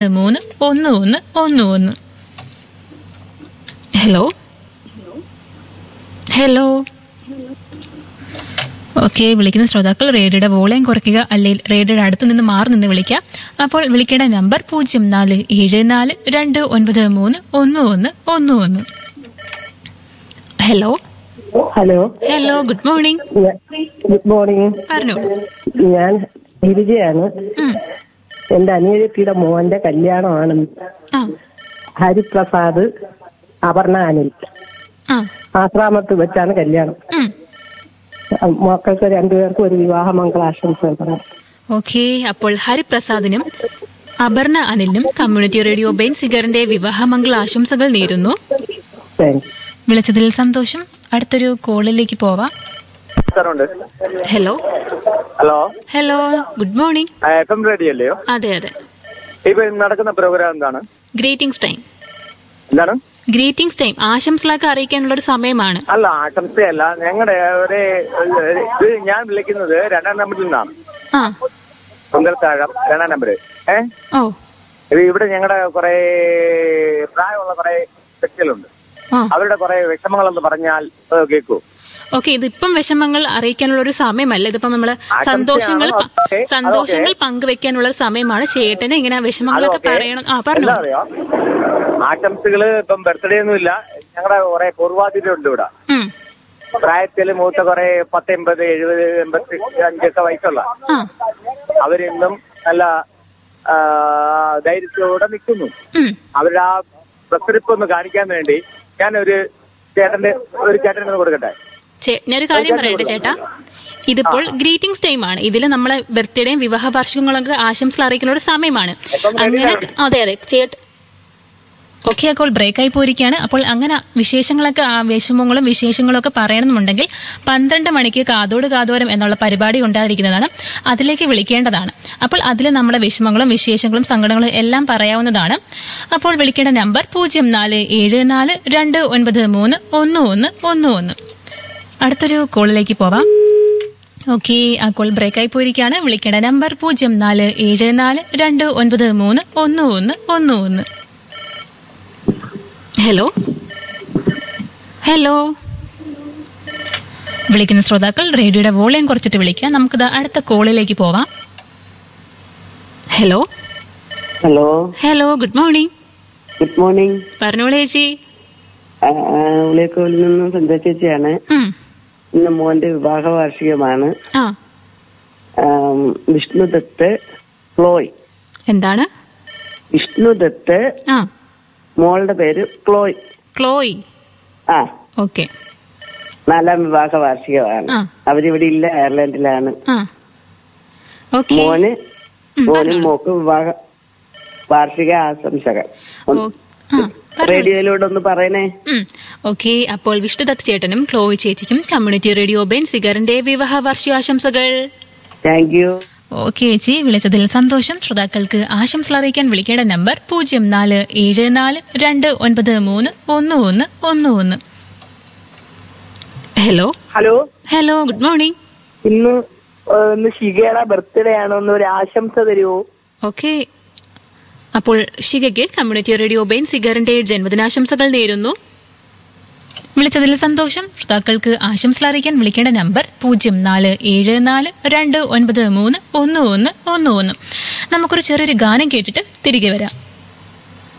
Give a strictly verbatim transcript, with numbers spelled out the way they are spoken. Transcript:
മൂന്ന് ഒന്ന് ഒന്ന് ഒന്ന് ഒന്ന്. ഹലോ ഹലോ ഓക്കെ, വിളിക്കുന്ന ശ്രോതാക്കൾ റേഡിയോയുടെ വോളിയം കുറയ്ക്കുക, അല്ലെങ്കിൽ റേഡിയോയുടെ അടുത്ത് നിന്ന് മാറി നിന്ന് വിളിക്കുക. അപ്പോൾ വിളിക്കേണ്ട നമ്പർ പൂജ്യം നാല് ഏഴ് നാല് രണ്ട് ഒൻപത് മൂന്ന് ഒന്ന് ഒന്ന് ഒന്ന് ഒന്ന്. Hello hello hello good morning. Good morning. പറഞ്ഞോളൂ. ഞാൻ ഗിരിജയാണ്. എന്റെ അനിയത്തിയുടെ മോന്റെ കല്യാണമാണ്. ആ ഹരിപ്രസാദ്, അപർണ അനിൽ. ആ ആശ്രാമത്ത് വെച്ചാണ് കല്യാണം. ഉം. മക്കൾക്ക് രണ്ടുപേർക്കും ഒരു വിവാഹ മംഗളാശംസകൾ പറയാം. ഓക്കെ, അപ്പോൾ ഹരിപ്രസാദിനും അപർണ അനിലിനും കമ്മ്യൂണിറ്റി റേഡിയോ ബെൻസിഗറിന്റെ വിവാഹമംഗള ആശംസകൾ നേരുന്നു. വിളിച്ചതിൽ സന്തോഷം. അടുത്തൊരു കോളിലേക്ക് പോവാം. Hello hello hello good morning. F M radio അല്ലയോ? അതെ അതെ. ഇപ്പൊ നടക്കുന്ന പ്രോഗ്രാം എന്താണ്? Greetings time. എന്താണ് ഗ്രീറ്റിംഗ്സ് ടൈം? ആശംസകളൊക്കെ അറിയിക്കാനുള്ള ഒരു സമയമാണ്. അല്ല, ആശംസയല്ല. ഞങ്ങളുടെ ഒരു ഇത് ഞാൻ വിളിക്കുന്നത് രണ്ടാം നമ്പറിൽ നിന്നാണ്. ആ പൊങ്കൽത്താഴം രണ്ടാം നമ്പര്. ഏ ഓ ഇവിടെ ഞങ്ങളുടെ കുറെ പ്രായമുള്ള കുറെ വ്യക്തികളുണ്ട്. ആ അവരുടെ കുറെ വിഷമങ്ങളെന്ന് പറഞ്ഞാൽ കേൾക്കൂ. ഓക്കെ, ഇതിപ്പം വിഷമങ്ങൾ അറിയിക്കാനുള്ള ഒരു സമയമല്ല. ഇതിപ്പം നമ്മള് സന്തോഷങ്ങൾ സന്തോഷങ്ങൾ പങ്കുവെക്കാനുള്ള ഒരു സമയമാണ്. ചേട്ടന് ഇങ്ങനെ വിഷമങ്ങളൊക്കെ പറയണം. ആ പറഞ്ഞു. ആശംസകള് ഇപ്പം ബർത്ത്ഡേ ഒന്നും ഇല്ല. ഞങ്ങളുടെ കുറെ പൂർവാതിരുണ്ട് ഇവിടെ. പ്രായത്തില് മൂത്ത കുറെ പത്ത് എൺപത് എഴുപത് എൺപത്തി അഞ്ചൊക്കെ വയസ്സുള്ള അവരിന്നും നല്ല ധൈര്യത്തോടെ നിൽക്കുന്നു. അവരുടെ ആ പ്രസരിപ്പ് ഒന്ന് കാണിക്കാൻ വേണ്ടി ഞാനൊരു ചേട്ടന്റെ ഒരു ചേട്ടന് കൊടുക്കട്ടെ. ഞാനൊരു കാര്യം പറയട്ടെ ചേട്ടാ, ഇതിപ്പോൾ ഗ്രീറ്റിംഗ്സ് ടൈം ആണ്. ഇതിൽ നമ്മളെ ബർത്ത്ഡേയും വിവാഹ വാർഷികങ്ങളൊക്കെ ആശംസ അറിയിക്കുന്ന ഒരു സമയമാണ്. അങ്ങനെ അതെ അതെ ചേട്ട ഓക്കെ. അപ്പോൾ ബ്രേക്കായി പോയിരിക്കുകയാണ്. അപ്പോൾ അങ്ങനെ വിശേഷങ്ങളൊക്കെ ആ വിഷമങ്ങളും വിശേഷങ്ങളും ഒക്കെ പറയണമെന്നുണ്ടെങ്കിൽ പന്ത്രണ്ട് മണിക്ക് കാതോട് കാതോരം എന്നുള്ള പരിപാടി ഉണ്ടായിരിക്കുന്നതാണ്. അതിലേക്ക് വിളിക്കേണ്ടതാണ്. അപ്പോൾ അതിൽ നമ്മുടെ വിഷമങ്ങളും വിശേഷങ്ങളും സങ്കടങ്ങളും എല്ലാം പറയാവുന്നതാണ്. അപ്പോൾ വിളിക്കേണ്ട നമ്പർ പൂജ്യം നാല് ഏഴ് നാല് രണ്ട് ഒൻപത് മൂന്ന് ഒന്ന് ഒന്ന് ഒന്ന് ഒന്ന്. അടുത്തൊരു കോളിലേക്ക് പോവാം. ഓക്കെ, ആ കോൾ ബ്രേക്കായി പോയിരിക്കുകയാണ്. വിളിക്കേണ്ട നമ്പർ പൂജ്യം നാല് ഏഴ് നാല് രണ്ട് ഒൻപത് മൂന്ന് ഒന്ന് ഒന്ന് ഒന്ന് ഒന്ന്. ഹലോ ഹലോ വിളിക്കുന്ന ശ്രോതാക്കൾ റേഡിയോയുടെ വോളിയം കുറച്ചിട്ട് വിളിക്കാം. നമുക്കിത് അടുത്ത കോളിലേക്ക് പോവാം. Hello hello hello good morning. Good morning. പറഞ്ഞോളൂ ചേച്ചി. ഉളിയക്കോവിൽ നിന്നും സന്ധ്യ ചേച്ചിയാണ്. ഇന്ന് മോന്റെ വിവാഹ വാർഷികമാണ്. ആ വിഷ്ണുദത്ത് ക്ലോയ്. എന്താണ്? വിഷ്ണുദത്ത്. ആ മോളുടെ പേര് ക്ലോയ്. ക്ലോയ്. ആ ഓക്കെ. നാലാം വിവാഹ വാർഷികമാണ്. അവരിവിടെ ഇല്ല, അയർലൻഡിലാണ്. മോന് മോനും മോക്ക് വിവാഹ വാർഷിക ആശംസകൾ റേഡിയോയിലൂടെ ഒന്ന് പറയണേ. ഓക്കെ, അപ്പോൾ വിഷ്ണുദത്ത് ചേട്ടനും ക്ലോയ് ചേച്ചിക്കും കമ്മ്യൂണിറ്റി റേഡിയോ ബെൻസിഗറിന്റെ വിവാഹ വാർഷികാശംസകൾ. Thank you. ഓക്കെ ചേച്ചി, വിളിച്ചതിൽ സന്തോഷം. ശ്രോതാക്കൾക്ക് ആശംസ അറിയിക്കാൻ വിളിക്കേണ്ട നമ്പർ പൂജ്യം നാല് ഏഴ് നാല് രണ്ട് ഒൻപത് മൂന്ന് ഒന്ന് ഒന്ന് ഒന്ന് ഒന്ന്. Hello hello hello good morning. ഇന്ന് ഇന്ന് ഷികയുടെ ബർത്ത്ഡേ ആണോ, ഒന്ന് ഒരു ആശംസ തരുമോ? ഓക്കെ, അപ്പോൾ ഷികയ്ക്ക് കമ്മ്യൂണിറ്റി റേഡിയോ ബെൻസിഗറിന്റെ ജന്മദിനാശംസകൾ നേരുന്നു. വിളിച്ചതിൽ സന്തോഷം. ശ്രോതാക്കൾക്ക് ആശംസ അറിയിക്കാൻ വിളിക്കേണ്ട നമ്പർ പൂജ്യം നാല് ഏഴ് നാല് രണ്ട് ഒൻപത് മൂന്ന് ഒന്ന് ഒന്ന് ഒന്ന് ഒന്ന്. നമുക്കൊരു ചെറിയൊരു ഗാനം കേട്ടിട്ട് തിരികെ വരാം.